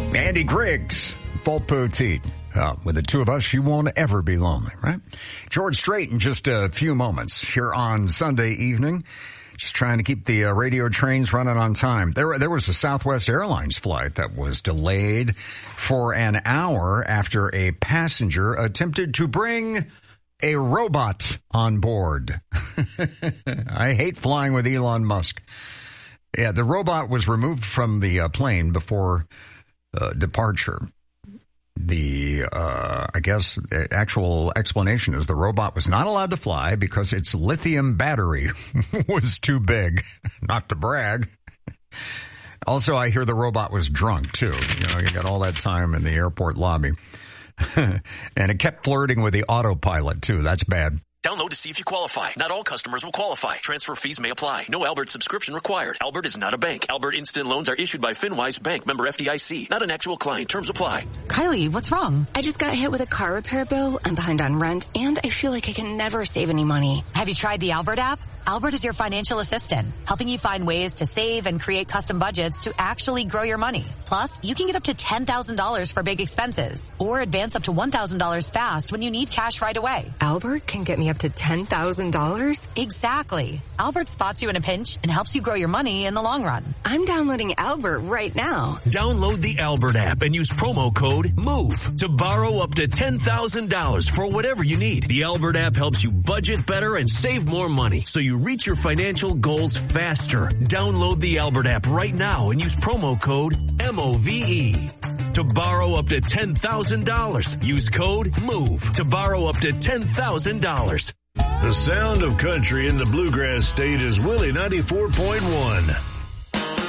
Andy Griggs, Fault Poteet. With the two of us, you won't ever be lonely, right? George Strait in just a few moments here on Sunday evening. Just trying to keep the radio trains running on time. There was a Southwest Airlines flight that was delayed for an hour after a passenger attempted to bring a robot on board. I hate flying with Elon Musk. Yeah, the robot was removed from the plane before departure. The, I guess, actual explanation is the robot was not allowed to fly because its lithium battery was too big. Not to brag. Also, I hear the robot was drunk, too. You know, you got all that time in the airport lobby. And it kept flirting with the autopilot, too. That's bad. Download to see if you qualify. Not all customers will qualify. Transfer fees may apply. No Albert subscription required. Albert is not a bank. Albert Instant Loans are issued by FinWise Bank, member FDIC. Not an actual client. Terms apply. Kylie, what's wrong? I just got hit with a car repair bill. I'm behind on rent, and I feel like I can never save any money. Have you tried the Albert app? Albert is your financial assistant, helping you find ways to save and create custom budgets to actually grow your money. Plus, you can get up to $10,000 for big expenses or advance up to $1,000 fast when you need cash right away. Albert can get me up to $10,000? Exactly. Albert spots you in a pinch and helps you grow your money in the long run. I'm downloading Albert right now. Download the Albert app and use promo code MOVE to borrow up to $10,000 for whatever you need. The Albert app helps you budget better and save more money so you reach your financial goals faster. Download the Albert app right now and use promo code MOVE to borrow up to $10,000. Use code MOVE to borrow up to $10,000. The sound of country in the Bluegrass State is Willie 94.1.